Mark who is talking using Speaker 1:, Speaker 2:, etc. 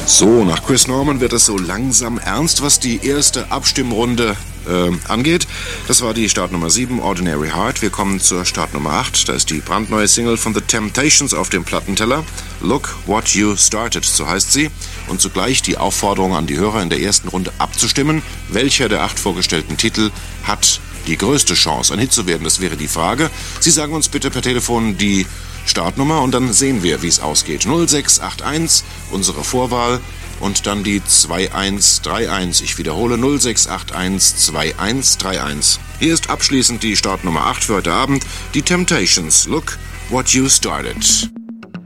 Speaker 1: So, nach Chris Norman wird es so langsam ernst, was die erste Abstimmrunde angeht. Das war die Startnummer 7, Ordinary Heart. Wir kommen zur Startnummer 8. Da ist die brandneue Single von The Temptations auf dem Plattenteller. Look What You Started, so heißt sie. Und zugleich die Aufforderung an die Hörer in der ersten Runde abzustimmen. Welcher der 8 vorgestellten Titel hat die größte Chance, ein Hit zu werden? Das wäre die Frage. Sie sagen uns bitte per Telefon die Startnummer und dann sehen wir, wie es ausgeht. 0681, unsere Vorwahl, und dann die 2131. Ich wiederhole 0681 2131. Hier ist abschließend die Startnummer 8 für heute Abend, die Temptations. Look What You Started.